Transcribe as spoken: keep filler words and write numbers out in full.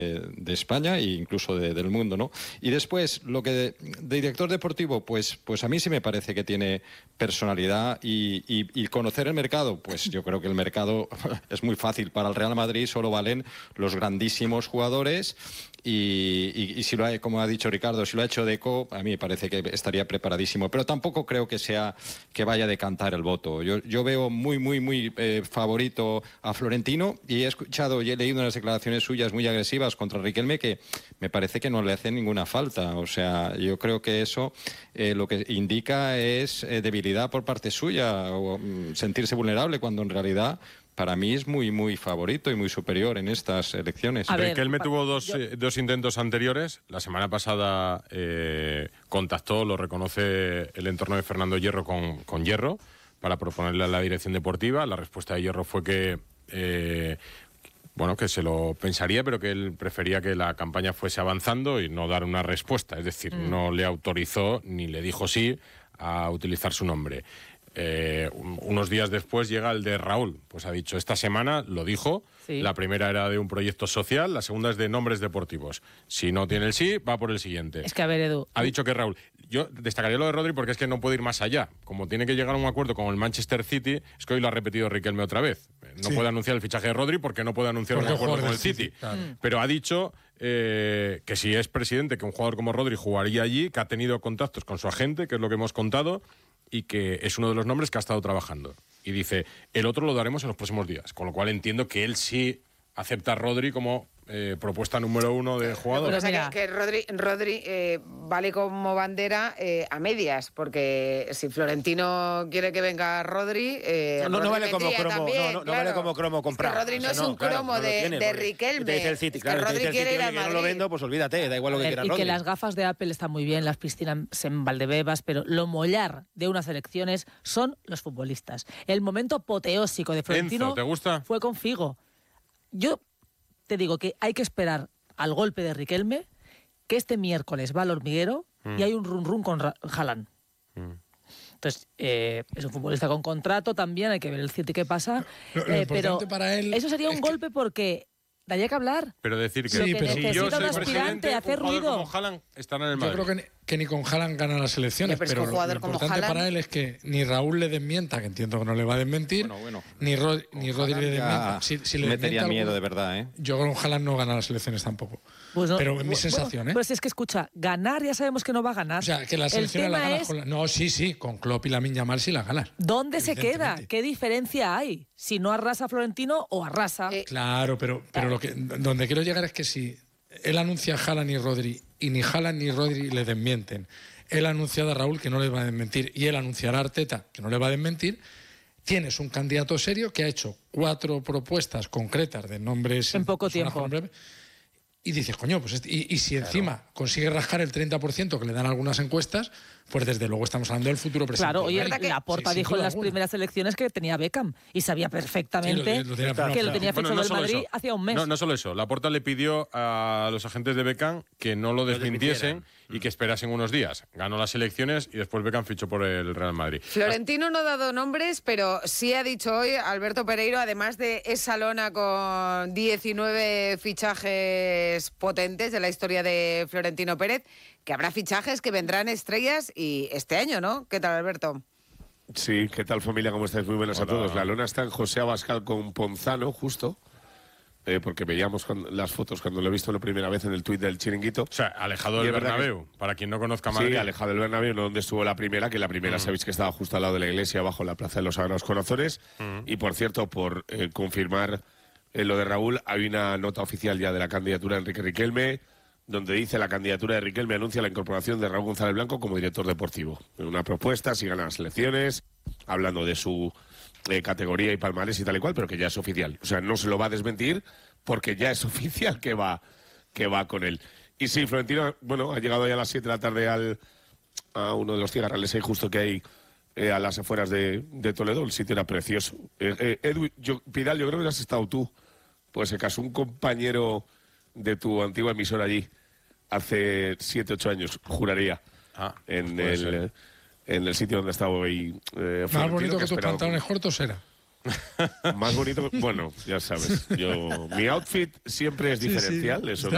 de España e incluso de, del mundo, ¿no? Y después, lo que de, de director deportivo, pues, pues a mí sí me parece que tiene personalidad y, y, y conocer el mercado, pues yo creo que el mercado es muy fácil. Para el Real Madrid solo valen los grandísimos jugadores y, y, y si lo ha, como ha dicho Ricardo, si lo ha hecho Deco, a mí me parece que estaría preparadísimo, pero tampoco creo que sea que vaya a decantar el voto. Yo, yo veo muy, muy, muy eh, favorito a Florentino y he escuchado y he leído unas declaraciones suyas muy agresivas contra Riquelme que me parece que no le hace ninguna falta. O sea, yo creo que eso eh, lo que indica es eh, debilidad por parte suya o mm, sentirse vulnerable cuando en realidad para mí es muy, muy favorito y muy superior en estas elecciones. A ver, Riquelme tuvo dos, yo... eh, dos intentos anteriores. La semana pasada eh, contactó, lo reconoce el entorno de Fernando Hierro con, con Hierro para proponerle a la dirección deportiva. La respuesta de Hierro fue que... Eh, bueno, que se lo pensaría, pero que él prefería que la campaña fuese avanzando y no dar una respuesta. Es decir, mm. no le autorizó ni le dijo sí a utilizar su nombre. Eh, unos días después llega el de Raúl. Pues ha dicho, esta semana lo dijo. Sí. La primera era de un proyecto social, la segunda es de nombres deportivos. Si no tiene el sí, va por el siguiente. Es que, a ver, Edu... Ha dicho que Raúl... Yo destacaría lo de Rodri porque es que no puede ir más allá. Como tiene que llegar a un acuerdo con el Manchester City, es que hoy lo ha repetido Riquelme otra vez. No sí. puede anunciar el fichaje de Rodri porque no puede anunciar porque un acuerdo con el City. City claro. Pero ha dicho eh, que si es presidente, que un jugador como Rodri jugaría allí, que ha tenido contactos con su agente, que es lo que hemos contado, y que es uno de los nombres que ha estado trabajando. Y dice, el otro lo daremos en los próximos días. Con lo cual entiendo que él sí acepta a Rodri como eh, propuesta número uno de jugador. O sea, que, que Rodri, Rodri eh, vale como bandera eh, a medias, porque si Florentino quiere que venga Rodri... Eh, no, no, Rodri no vale como cromo, también, no, no, claro. no vale como cromo comprar. Es que Rodri no o sea, es no, un claro, cromo no de, tiene, de Rodri. Riquelme. Te dice el City, es claro, que Rodri te dice el quiere City, ir a oye, Madrid. yo no lo vendo, pues olvídate, da igual lo que quiera Y Rodri. que las gafas de Apple están muy bien, las piscinas en Valdebebas, pero lo mollar de unas elecciones son los futbolistas. El momento apoteósico de Florentino Enzo, ¿te gusta? Fue con Figo. Yo te digo que hay que esperar al golpe de Riquelme, que este miércoles va al hormiguero mm. y hay un run run con Haaland. Mm. Entonces, eh, es un futbolista con contrato también, hay que ver el City qué pasa. Lo, lo eh, pero para él eso sería un es golpe que... porque daría que hablar. Pero decir que, sí, que pero si yo soy presidente, hacer un jugador ruido. como Haaland estará en el Madrid. Yo creo que ni, que ni con Haaland gana las elecciones, pero, pero es que un lo, lo importante Haaland... para él es que ni Raúl le desmienta, que entiendo que no le va a desmentir, bueno, bueno. ni, Rod, ni Rodri le desmienta. Si, si le metería miedo algún, de verdad, ¿eh? Yo con Haaland no gana las elecciones tampoco. Pues no, pero es mi bueno, sensación, ¿eh? Pues es que escucha, ganar ya sabemos que no va a ganar. O sea, que las elecciones las ganas es... con la... No, sí, sí, con Klopp y Lamine Yamal sí las ganas. ¿Dónde se queda? ¿Qué diferencia hay? Si no arrasa Florentino o arrasa. Eh, claro, pero, pero lo que, donde quiero llegar es que si él anuncia a Haaland y Rodri y ni Haaland ni Rodri le desmienten, él ha anunciado a Raúl que no le va a desmentir y él anunciará a Arteta que no le va a desmentir, tienes un candidato serio que ha hecho cuatro propuestas concretas de nombres... En poco tiempo. Y dices, coño, pues este, y, y si claro. encima consigue rascar el treinta por ciento que le dan algunas encuestas, pues desde luego estamos hablando del futuro presidente. Claro, oye, Laporta sí, dijo en las alguna. primeras elecciones que tenía Beckham y sabía perfectamente sí, lo, lo tenía, que claro. lo tenía fichado bueno, no del Madrid eso. hacía un mes. No, no solo eso, Laporta le pidió a los agentes de Beckham que no lo desmintiesen y que esperasen unos días. Ganó las elecciones y después Beckham fichó por el Real Madrid. Florentino no ha dado nombres, pero sí ha dicho hoy Alberto Pereiro, además de esa lona con diecinueve fichajes potentes de la historia de Florentino Pérez, que habrá fichajes que vendrán estrellas y este año, ¿no? ¿Qué tal, Alberto? Sí, ¿qué tal, familia? ¿Cómo estáis? Muy buenas Hola. a todos. La lona está en José Abascal con Ponzano, justo, eh, porque veíamos cuando, las fotos cuando lo he visto la primera vez en el tuit del Chiringuito. O sea, alejado del Bernabéu, que, para quien no conozca Madrid. Sí, alejado del Bernabéu, no donde estuvo la primera, que la primera mm. sabéis que estaba justo al lado de la iglesia, bajo la Plaza de los Sagrados Corazones. Mm. Y, por cierto, por eh, confirmar eh, lo de Raúl, hay una nota oficial ya de la candidatura de Enrique Riquelme, donde dice la candidatura de Riquelme anuncia la incorporación de Raúl González Blanco como director deportivo. Una propuesta, si gana las elecciones, hablando de su eh, categoría y palmarés y tal y cual, pero que ya es oficial. O sea, no se lo va a desmentir porque ya es oficial que va, que va con él. Y sí, Florentino, bueno, ha llegado ya a las siete de la tarde al, a uno de los cigarrales ahí justo que hay eh, a las afueras de, de Toledo. El sitio era precioso. Eh, eh, Edu, yo, Pidal, yo creo que has estado tú. Pues se casó un compañero de tu antigua emisora allí hace siete, ocho años, juraría, ah, en, el, eh, en el sitio donde estaba hoy. Eh, Más bonito que, que tus pantalones cortos era. Más bonito, bueno, ya sabes, yo mi outfit siempre es diferencial, sí, sí. eso no.